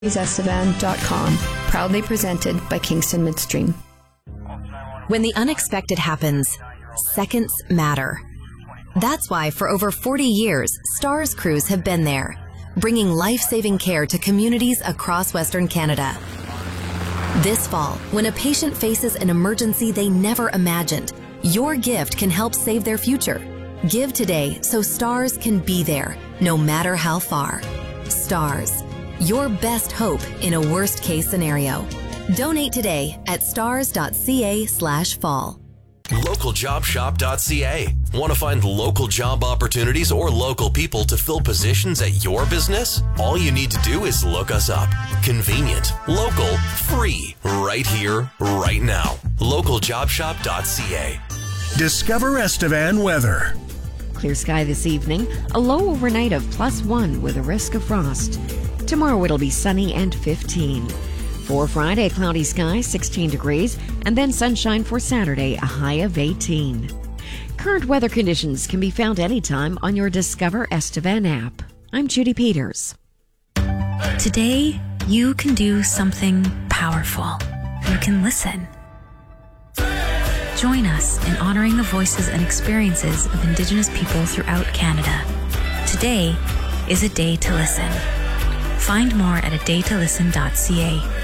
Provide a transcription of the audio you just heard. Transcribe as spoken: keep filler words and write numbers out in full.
estevan dot com. Proudly presented by Kingston Midstream. When the unexpected happens, seconds matter. That's why for over forty years, STARS crews have been there, bringing life-saving care to communities across Western Canada. This fall, when a patient faces an emergency they never imagined, your gift can help save their future. Give today so STARS can be there, no matter how far. STARS, your best hope in a worst-case scenario. Donate today at stars.ca slash fall. local job shop dot c a. Want to find local job opportunities or local people to fill positions at your business? All you need to do is look us up. Convenient, local, free, right here, right now. local job shop dot c a. Discover Estevan weather. Clear sky this evening, a low overnight of plus one with a risk of frost. Tomorrow it'll be sunny and fifteen. For Friday, cloudy skies, sixteen degrees, and then sunshine for Saturday, a high of eighteen. Current weather conditions can be found anytime on your Discover Estevan app. I'm Judy Peters. Today, you can do something powerful. You can listen. Join us in honoring the voices and experiences of Indigenous people throughout Canada. Today is a day to listen. Find more at a day to listen dot c a.